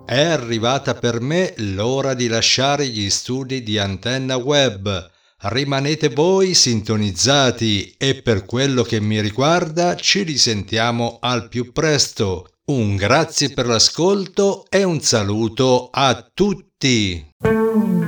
È arrivata per me l'ora di lasciare gli studi di Antenna Web. Rimanete voi sintonizzati e per quello che mi riguarda ci risentiamo al più presto. Un grazie per l'ascolto e un saluto a tutti.